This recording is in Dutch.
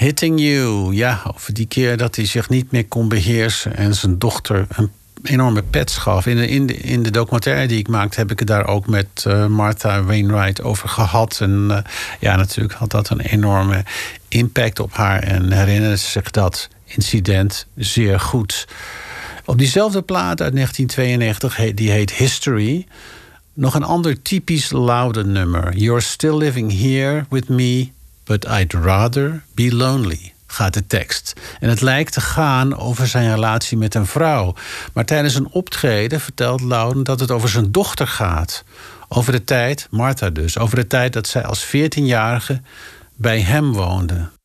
Hitting You. Ja, over die keer dat hij zich niet meer kon beheersen en zijn dochter een enorme pets gaf. In de documentaire die ik maakte heb ik het daar ook met Martha Wainwright over gehad. En ja, natuurlijk had dat een enorme impact op haar. En herinnerde ze zich dat incident zeer goed. Op diezelfde plaat uit 1992, die heet History, nog een ander typisch Loudon nummer. You're still living here with me, but I'd rather be lonely, gaat de tekst. En het lijkt te gaan over zijn relatie met een vrouw. Maar tijdens een optreden vertelt Loudon dat het over zijn dochter gaat. Over de tijd, Martha dus, over de tijd dat zij als 14-jarige bij hem woonde.